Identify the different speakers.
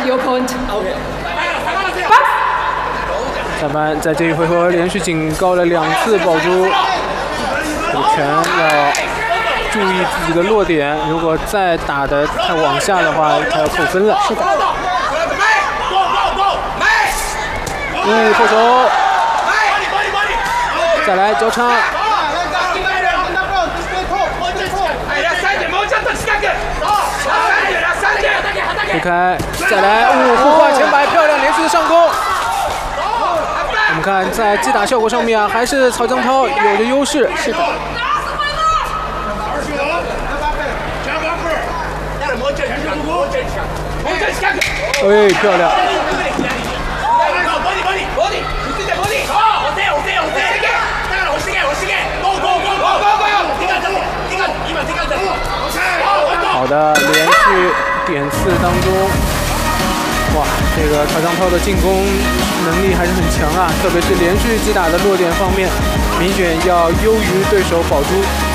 Speaker 1: Your point.
Speaker 2: 裁判在这一回合连续警告了2次宝珠，这个拳要注意自己的落点，如果再打得太往下的话，他要扣分了。
Speaker 1: 是的。
Speaker 2: 后手，再来交叉。推开，再来，互换前摆，漂亮连续的上攻。我们看在击打效果上面啊，还是曹江涛有着优势。
Speaker 1: 是的。
Speaker 2: 哎，漂亮。好的，连续点刺当中，哇，这个曹江涛的进攻能力还是很强啊，特别是连续击打的落点方面，明显要优于对手宝珠。